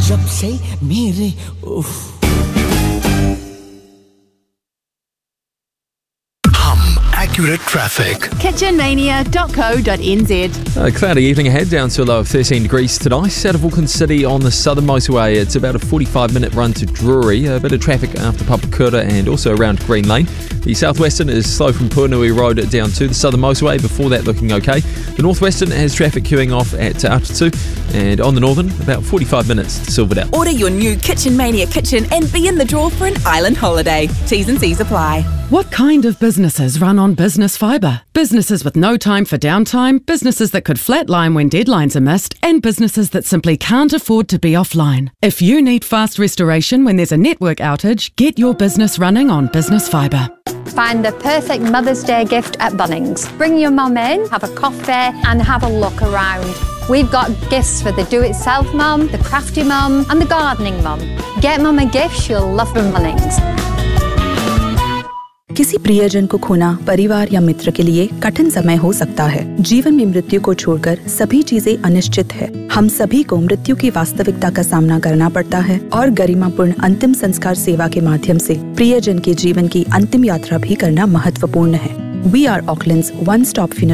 जब से मेरे Accurate traffic. Kitchenmania.co.nz. A cloudy evening ahead, down to a low of 13 degrees tonight. Out of Auckland City on the southern motorway, it's about a 45-minute run to Drury. A bit of traffic after Papakura and also around Green Lane. The southwestern is slow from Puanui Road down to the southern motorway. Before that, looking okay. The northwestern has traffic queuing off at Atatu. And on the northern, about 45 minutes to Silverdale. Order your new Kitchen Mania kitchen and be in the draw for an island holiday. T's and C's apply. What kind of businesses run on business fibre? Businesses with no time for downtime, businesses that could flatline when deadlines are missed, and businesses that simply can't afford to be offline. If you need fast restoration when there's a network outage, get your business running on business fibre. Find the perfect Mother's Day gift at Bunnings. Bring your mum in, have a coffee and have a look around. We've got gifts for the do-it-self mum, the crafty mum and the gardening mum. Get mum a gift she'll love from Bunnings. किसी प्रियजन को खोना परिवार या मित्र के लिए कठिन समय हो सकता है। जीवन में मृत्यु को छोड़कर सभी चीजें अनिश्चित है। हम सभी को मृत्यु की वास्तविकता का सामना करना पड़ता है और गरिमापूर्ण अंतिम संस्कार सेवा के माध्यम से प्रियजन के जीवन की अंतिम यात्रा भी करना महत्वपूर्ण है। We are Auckland's one-stop funeral